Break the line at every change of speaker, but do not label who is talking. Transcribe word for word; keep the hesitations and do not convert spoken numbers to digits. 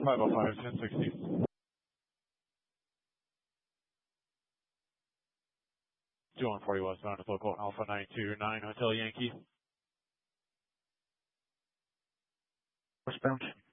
five oh five, ten sixty. two one forty westbound at local Alpha nine two nine Hotel Yankee.
Westbound.